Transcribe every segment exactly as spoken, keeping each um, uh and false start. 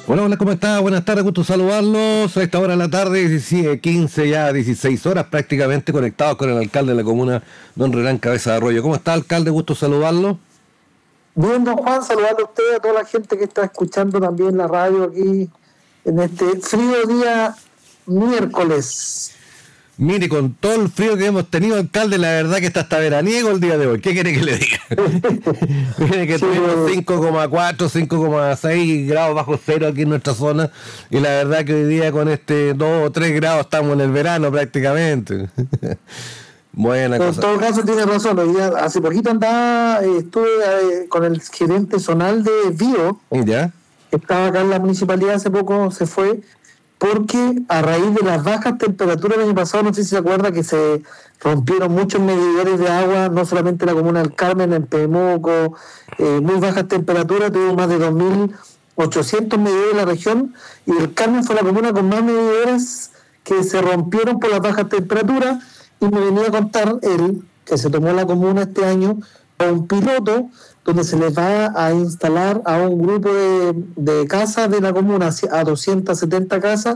Hola, hola, ¿cómo está? Buenas tardes, gusto saludarlos. A esta hora de la tarde, diecisiete, quince, ya dieciséis horas, prácticamente conectados con el alcalde de la comuna, don Renán Cabeza de Arroyo. ¿Cómo está, alcalde? Gusto saludarlo. Bien, don Juan, saludarle a usted, a toda la gente que está escuchando también la radio aquí en este frío día miércoles. Mire, con todo el frío que hemos tenido, alcalde, la verdad que está hasta veraniego el día de hoy. ¿Qué quiere que le diga? Mire que sí, tuvimos cinco coma cuatro, cinco coma seis grados bajo cero aquí en nuestra zona, y la verdad que hoy día con este dos o tres grados estamos en el verano prácticamente. Buena Pero cosa. En todo caso tiene razón, hoy día, hace poquito andaba, eh, estuve eh, con el gerente zonal de Bio, ¿Ya? que estaba acá en la municipalidad hace poco, se fue, porque a raíz de las bajas temperaturas el año pasado, no sé si se acuerda que se rompieron muchos medidores de agua, no solamente en la comuna del Carmen, en Pemoco, eh, muy bajas temperaturas, tuvimos más de dos mil ochocientos medidores en la región, y el Carmen fue la comuna con más medidores que se rompieron por las bajas temperaturas, y me venía a contar él, que se tomó la comuna este año, a un piloto donde se les va a instalar a un grupo de, de casas de la comuna, a doscientas setenta casas,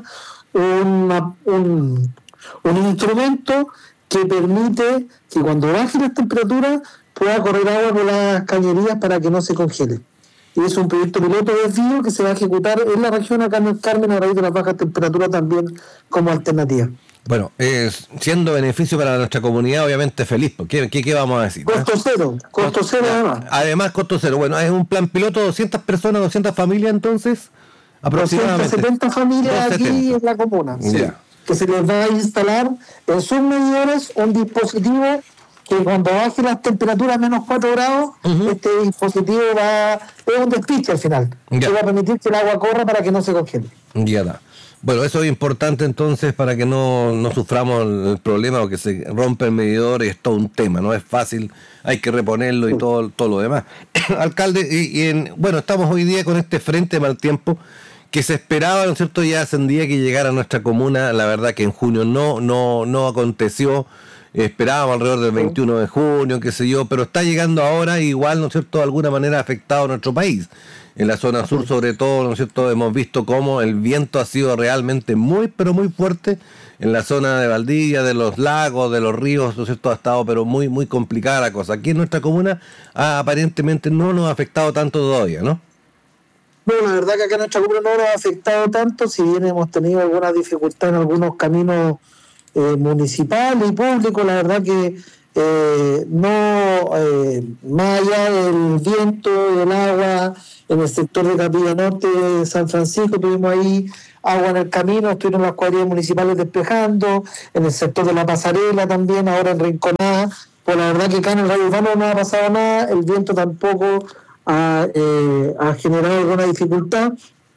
una, un, un instrumento que permite que cuando bajen las temperaturas pueda correr agua por las cañerías para que no se congele. Y es un proyecto piloto de Bio que se va a ejecutar en la región acá en el Carmen a raíz de las bajas temperaturas también como alternativa. Bueno, eh, siendo beneficio para nuestra comunidad, obviamente feliz. ¿Qué, qué, qué vamos a decir? Costo ¿eh? cero, costo, costo cero además. Además, costo cero. Bueno, es un plan piloto, doscientas personas, doscientas familias entonces, aproximadamente. doscientas setenta familias doscientas setenta. Aquí en la comuna, sí, yeah. Que se les va a instalar en sus medidores un dispositivo que cuando baje las temperaturas a menos cuatro grados, uh-huh. este dispositivo va, es un despiche al final, yeah. que va a permitir que el agua corra para que no se congele. Ya da. Bueno, eso es importante entonces para que no, no suframos el problema o que se rompe el medidor, es todo un tema, no es fácil, hay que reponerlo y sí. todo, todo lo demás. Alcalde, y, y en, bueno, estamos hoy día con este frente de mal tiempo que se esperaba, ¿no es cierto?, ya ascendía que llegara a nuestra comuna, la verdad que en junio no, no, no aconteció, esperábamos alrededor del veintiuno de junio, qué sé yo, pero está llegando ahora igual, ¿no es cierto?, de alguna manera ha afectado a nuestro país. En la zona sur, sobre todo, ¿no es cierto?, hemos visto cómo el viento ha sido realmente muy, pero muy fuerte. En la zona de Valdivia, de los lagos, de los ríos, ¿no es cierto?, ha estado pero muy, muy complicada la cosa. Aquí en nuestra comuna ah, aparentemente no nos ha afectado tanto todavía, ¿no? Bueno, la verdad que acá en nuestra comuna no nos ha afectado tanto, si bien hemos tenido alguna dificultad en algunos caminos eh, municipales y públicos, la verdad que eh, no, eh, más allá del viento, del agua, en el sector de Capilla Norte de San Francisco tuvimos ahí agua en el camino, estuvieron las cuadrillas municipales despejando, en el sector de la Pasarela también, ahora en Rinconada, pues la verdad que acá en el Radio Urbano no ha pasado nada, el viento tampoco ha, eh, ha generado alguna dificultad.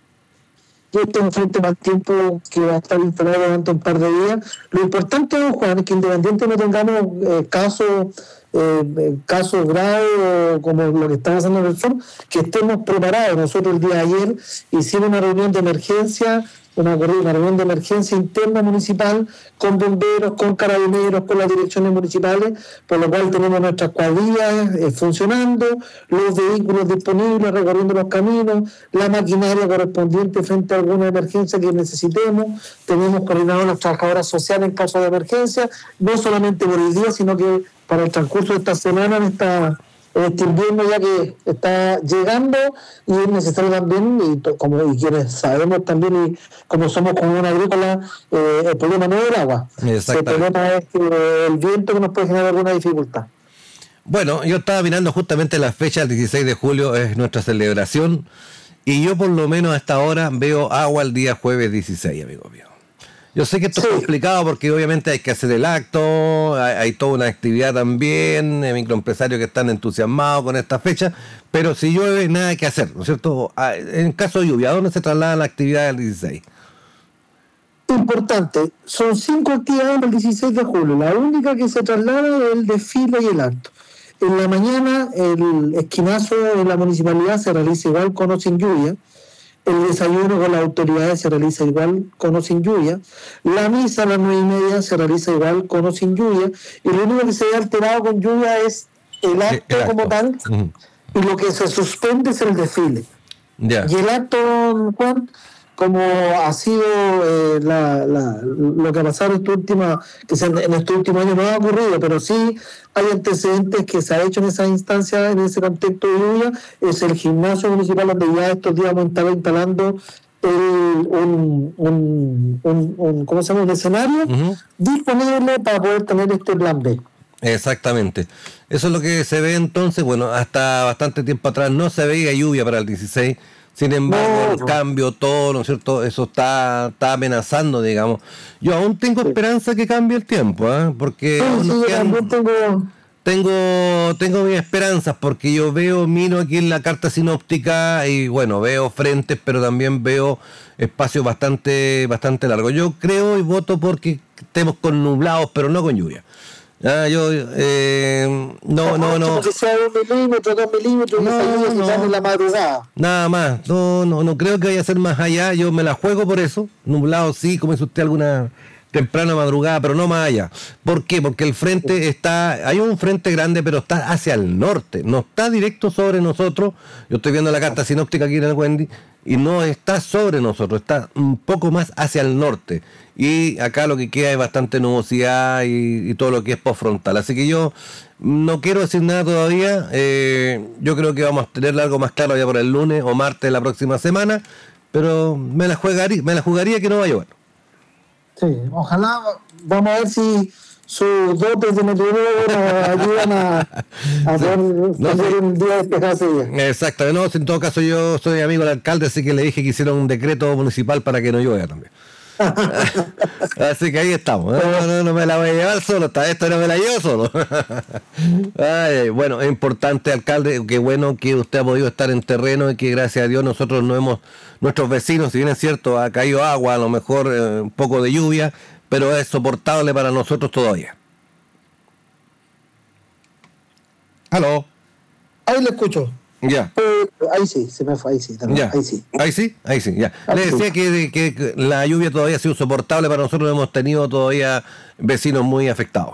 Y este es un frente mal tiempo que va a estar instalado durante un par de días. Lo importante, don Juan, es que independiente no tengamos eh, casos eh, casos graves como lo que está pasando en el sur, que estemos preparados. Nosotros el día de ayer hicimos una reunión de emergencia, una, una reunión de emergencia interna municipal con bomberos, con carabineros, con las direcciones municipales, por lo cual tenemos nuestras cuadrillas eh, funcionando, los vehículos disponibles recorriendo los caminos, la maquinaria correspondiente frente a alguna emergencia que necesitemos. Tenemos coordinados a las trabajadoras sociales en caso de emergencia, no solamente por el día, sino que para el transcurso de esta semana, en esta este invierno ya que está llegando, y es necesario también, y to, como y quienes sabemos también, y como somos como una agrícola, eh, el problema no es el agua, el problema es que el viento que nos puede generar alguna dificultad. Bueno, yo estaba mirando justamente la fecha, el dieciséis de julio es nuestra celebración, y yo por lo menos hasta ahora veo agua el día jueves dieciséis, amigo mío. Yo sé que esto sí. es complicado porque obviamente hay que hacer el acto, hay, hay toda una actividad también, eh, microempresarios que están entusiasmados con esta fecha, pero si llueve nada que hacer, ¿no es cierto? En caso de lluvia, ¿a dónde se traslada la actividad del dieciséis? Importante, son cinco actividades el dieciséis de julio, la única que se traslada es el desfile y el acto. En la mañana el esquinazo de la municipalidad se realiza igual con o sin lluvia. El desayuno con las autoridades se realiza igual con o sin lluvia. La misa a las nueve y media se realiza igual con o sin lluvia. Y lo único que se ve alterado con lluvia es el acto, el acto. como tal. Uh-huh. Y lo que se suspende es el desfile. Ya. Y el acto, Juan, como ha sido eh, la, la, lo que ha pasado en, esta última, que se, en estos últimos años no ha ocurrido, pero sí hay antecedentes que se ha hecho en esa instancia, en ese contexto de lluvia, es el gimnasio municipal donde ya estos días hemos estado instalando el, un, un, un, un, ¿cómo se llama? Un escenario Uh-huh. disponible para poder tener este plan B. Exactamente. Eso es lo que se ve entonces. Bueno, hasta bastante tiempo atrás no se veía lluvia para el dieciséis. Sin embargo, No, el no. cambio, todo, ¿no es cierto? Eso está, está amenazando, digamos. Yo aún tengo esperanza que cambie el tiempo, ¿eh? Porque Sí, aún sí, nos yo quedan- también tengo... tengo, tengo mis esperanzas, porque yo veo, miro aquí en la carta sinóptica y bueno, veo frentes, pero también veo espacios bastante, bastante largos. Yo creo y voto porque estemos con nublados, pero no con lluvia. Ah, yo, eh, no, no, no. Que sea un milímetro, dos milímetros, No, que esa lluvia que no. cae en la madrugada. Nada más, no, no, no creo que vaya a ser más allá, yo me la juego por eso, nublado sí, como dice usted, alguna temprana madrugada, pero no más allá. ¿Por qué? Porque el frente está, hay un frente grande, pero está hacia el norte, no está directo sobre nosotros. Yo estoy viendo la carta sinóptica aquí en el Wendy, y no está sobre nosotros, está un poco más hacia el norte. Y acá lo que queda es bastante nubosidad y, y todo lo que es postfrontal. Así que yo no quiero decir nada todavía. Eh, yo creo que vamos a tener algo más claro ya por el lunes o martes de la próxima semana. Pero me la jugaría, me la jugaría que no va a llover. Sí, ojalá, vamos a ver si sus dotes de meteorólogo nos ayudan a, a Sí. poder No, tener sí. un día despejado ese día. Exacto. No, en todo caso yo soy amigo del alcalde, así que le dije que hiciera un decreto municipal para que no llueva también. Así que ahí estamos. ¿eh? No, no, no me la voy a llevar solo, esta vez no me la llevo solo. Ay, bueno, es importante, alcalde, qué bueno que usted ha podido estar en terreno y que gracias a Dios nosotros no hemos, nuestros vecinos, si bien es cierto, ha caído agua, a lo mejor eh, un poco de lluvia, pero es soportable para nosotros todavía. ¿Aló? Ahí le escucho. Ya. Eh, ahí sí, se me fue, ahí sí, también, Ya. ahí sí. Ahí sí, ahí sí, ya. Ahí Le sí. decía que, que, que la lluvia todavía ha sido soportable para nosotros, no hemos tenido todavía vecinos muy afectados.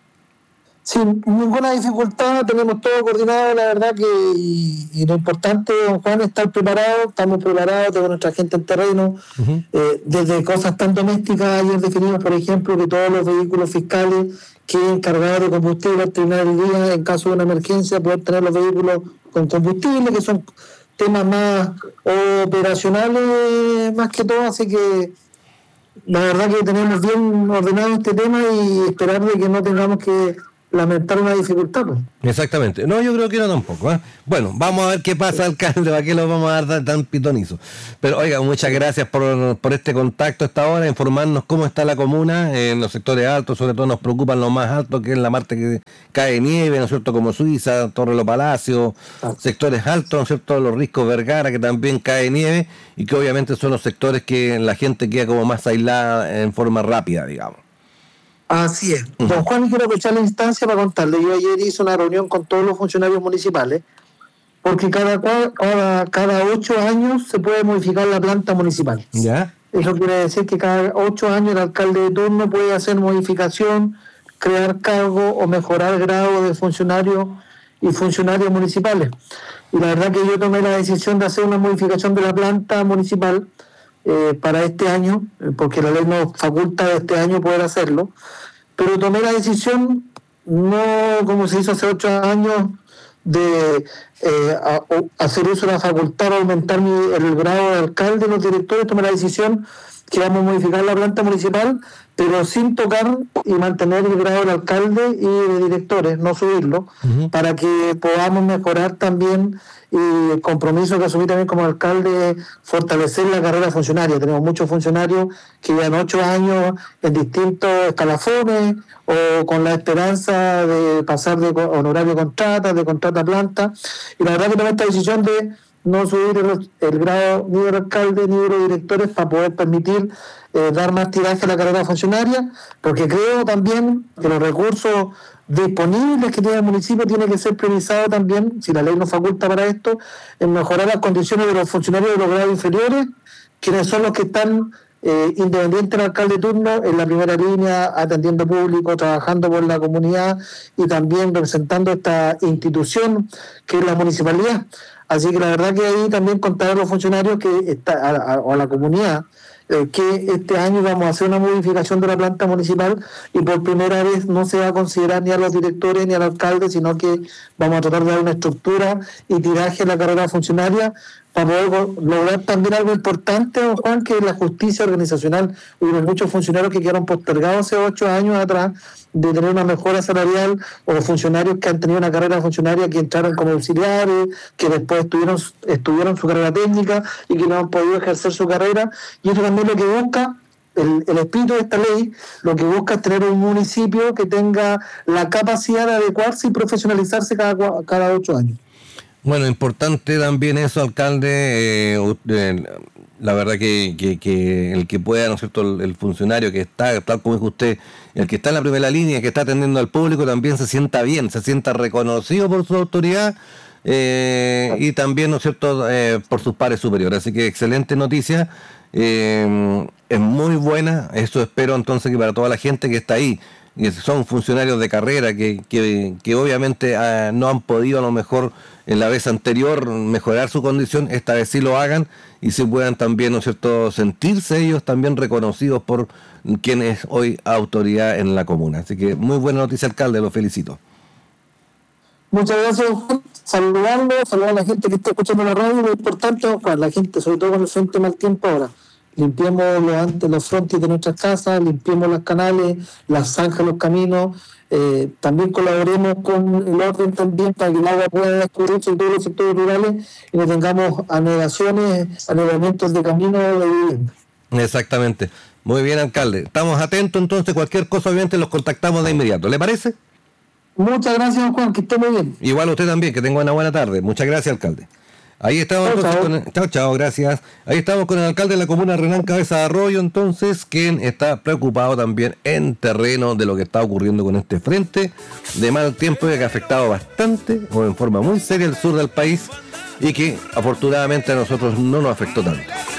Sin ninguna dificultad, tenemos todo coordinado, la verdad que, y, y lo importante, don Juan, es estar preparado, estamos preparados, tenemos nuestra gente en terreno, Uh-huh. eh, desde cosas tan domésticas, ayer definimos, por ejemplo, que todos los vehículos fiscales queden cargados de combustible al terminar el día, en caso de una emergencia, poder tener los vehículos con combustible, que son temas más operacionales más que todo, así que la verdad que tenemos bien ordenado este tema y esperar de que no tengamos que lamentar una dificultad. Pues. Exactamente. No, yo creo que no tampoco. ¿eh? Bueno, vamos a ver qué pasa, alcalde, para qué lo vamos a dar tan, tan pitonizo. Pero oiga, muchas gracias por, por este contacto a esta hora, informarnos cómo está la comuna en los sectores altos, sobre todo nos preocupan los más altos, que es la parte que cae nieve, ¿no es cierto?, como Suiza, Torre Los Palacios, Ah. sectores altos, ¿no es cierto?, los Riscos Vergara, que también cae nieve, y que obviamente son los sectores que la gente queda como más aislada en forma rápida, digamos. Así es. Don Juan, quiero aprovechar la instancia para contarle. Yo ayer hice una reunión con todos los funcionarios municipales, porque cada, cada, cada ocho años se puede modificar la planta municipal. ¿Ya? Eso quiere decir que cada ocho años el alcalde de turno puede hacer modificación, crear cargo o mejorar grado de funcionarios y funcionarios municipales. Y la verdad que yo tomé la decisión de hacer una modificación de la planta municipal eh, para este año, eh, porque la ley nos faculta de este año poder hacerlo, pero tomé la decisión, no como se hizo hace ocho años, de eh, a, a hacer uso de la facultad para aumentar mi, el grado de alcalde, los directores. Tomé la decisión que vamos a modificar la planta municipal, pero sin tocar y mantener el grado del alcalde y de directores, no subirlo, uh-huh. para que podamos mejorar también, y el compromiso que asumí también como alcalde, fortalecer la carrera funcionaria. Tenemos muchos funcionarios que llevan ocho años en distintos escalafones o con la esperanza de pasar de honorario a contrata, de contrata a planta, y la verdad que tomé esta decisión de no subir el, el grado ni del alcalde ni de los directores para poder permitir eh, dar más tiraje a la carrera funcionaria, porque creo también que los recursos disponibles que tiene el municipio tiene que ser priorizado también, si la ley nos faculta para esto, en mejorar las condiciones de los funcionarios de los grados inferiores, quienes son los que están eh, independientes del alcalde de turno en la primera línea, atendiendo público, trabajando por la comunidad y también representando esta institución que es la municipalidad. Así que la verdad que ahí también contar a los funcionarios que está, a, a, o a la comunidad, eh, que este año vamos a hacer una modificación de la planta municipal y por primera vez no se va a considerar ni a los directores ni al alcalde, sino que vamos a tratar de dar una estructura y tiraje a la carrera funcionaria para poder lograr también algo importante, don Juan, que es la justicia organizacional. Hubo muchos funcionarios que quedaron postergados hace ocho años atrás de tener una mejora salarial, o funcionarios que han tenido una carrera funcionaria que entraron como auxiliares, que después estuvieron, estudiaron su carrera técnica y que no han podido ejercer su carrera. Y eso también lo que busca, el, el espíritu de esta ley, lo que busca es tener un municipio que tenga la capacidad de adecuarse y profesionalizarse cada, cada ocho años. Bueno, importante también eso, alcalde, eh, eh, la verdad que, que, que el que pueda, ¿no es cierto?, el, el funcionario que está, tal como dijo usted, el que está en la primera línea, que está atendiendo al público, también se sienta bien, se sienta reconocido por su autoridad eh, y también, ¿no es cierto?, eh, por sus pares superiores. Así que excelente noticia, eh, es muy buena, eso espero entonces que para toda la gente que está ahí, que son funcionarios de carrera que, que, que obviamente eh, no han podido a lo mejor en la vez anterior mejorar su condición, esta vez sí lo hagan y se puedan también, ¿no es cierto?, sentirse ellos también reconocidos por quien es hoy autoridad en la comuna. Así que muy buena noticia, alcalde, lo felicito. Muchas gracias, Juan. Saludarlo, saludar a la gente que está escuchando la radio, lo importante, Juan, la gente, sobre todo con el frente mal tiempo ahora. Limpiemos los, antes, los frontis de nuestras casas, limpiemos los canales, las zanjas, los caminos, eh, también colaboremos con el orden también para que el agua pueda escurrirse en todos los sectores rurales y no tengamos anegaciones, anegamientos de camino de vivienda. Exactamente. Muy bien, alcalde. Estamos atentos, entonces cualquier cosa obviamente los contactamos de inmediato. ¿Le parece? Muchas gracias, Juan, que esté muy bien. Igual usted también, que tenga una buena tarde. Muchas gracias, alcalde. Ahí estamos, chao, entonces, chao. Con el, chao, chao, gracias. Ahí estamos con el alcalde de la comuna, Renán Cabeza de Arroyo, entonces, quien está preocupado también en terreno de lo que está ocurriendo con este frente de mal tiempo que ha afectado bastante o en forma muy seria el sur del país y que afortunadamente a nosotros no nos afectó tanto.